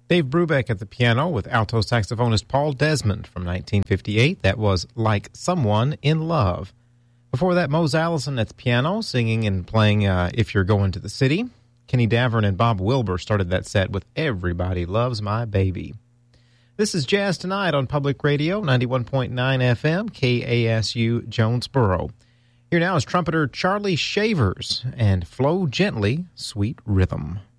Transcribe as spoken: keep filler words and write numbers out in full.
Dave Brubeck at the piano with alto saxophonist Paul Desmond from nineteen fifty-eight. That was Like Someone in Love. Before that, Mose Allison at the piano, singing and playing uh, If You're Going to the City. Kenny Davern and Bob Wilbur started that set with Everybody Loves My Baby. This is Jazz Tonight on Public Radio, ninety-one point nine F M, K A S U, Jonesboro. Here now is trumpeter Charlie Shavers and Flow Gently, Sweet Rhythm.